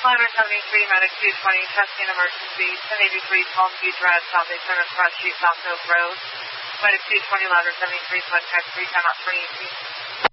Ladder 73, Medic 220, testing emergency, 1083, 12 Speed Drive, South 800 Cross Street, South Oak Road. Medic 220, Ladder 73, contact 3 time out 2018.